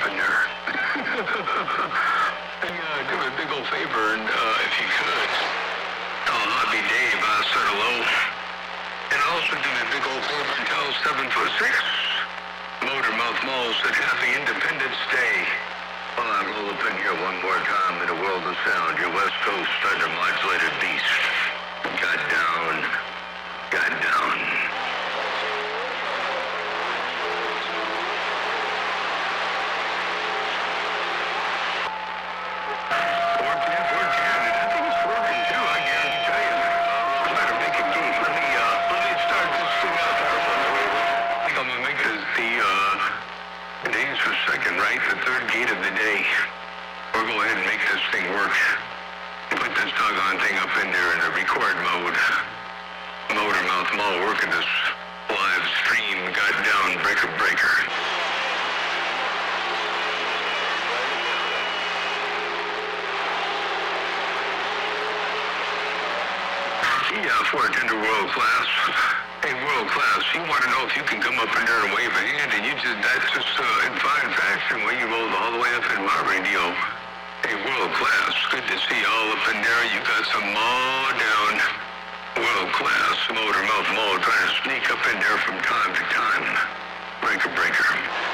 up in there. And do me a big old favor, and if you could, tell Hobby Dave I said hello. And also do me a big old favor and tell 746 Motormouth Mall said Happy Independence Day. Well, I'll roll up in here one more time in a world of sound. Your West Coast under-modulated beast. Got down. Got down. The third gate of the day. We'll go ahead and make this thing work. Put this doggone thing up in there in a record mode. Motormouth Mall working this live stream. Got down breaker. Yeah, for a tender world class. Hey, world class, you want to know if you can come up in there and wave a hand, and that's just in fine fashion when you rolled all the way up in my radio. Hey, world class, good to see you all up in there. You got some maw down. World class, Motormouth Mall trying to sneak up in there from time to time. Breaker.